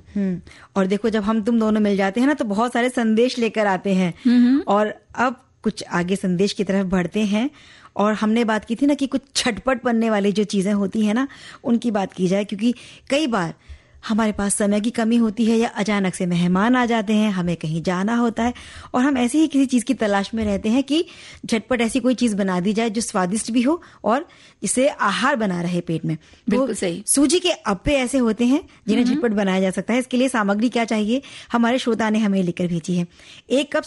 और देखो, जब हम तुम दोनों मिल जाते हैं ना, तो बहुत सारे संदेश लेकर आते हैं। और अब कुछ आगे संदेश की तरफ बढ़ते हैं। और हमने बात की थी ना कि कुछ छटपट बनने वाली जो चीजें होती है ना, उनकी बात की जाए, क्योंकि कई बार हमारे पास समय की कमी होती है, या अचानक से मेहमान आ जाते हैं, हमें कहीं जाना होता है, और हम ऐसी ही किसी चीज की तलाश में रहते हैं कि झटपट ऐसी कोई चीज बना दी जाए जो स्वादिष्ट भी हो और जिससे आहार बना रहे पेट में। बिल्कुल सही। सूजी के अप्पे ऐसे होते हैं जिन्हें झटपट बनाया जा सकता है। इसके लिए सामग्री क्या चाहिए, हमारे श्रोता ने हमें लिखकर भेजी है। 1 कप